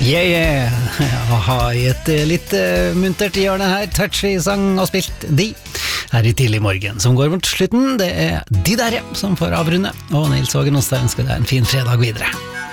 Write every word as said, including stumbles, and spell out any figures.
Yeah, yeah. Aha, i et litt uh, muntert hjørne her, touchy sang og spilt de her i tidlig morgen, som går mot slutten. Det er de der, ja, som får avrunde. Og Nils Hågen Åstad ønsker deg en fin fredag videre.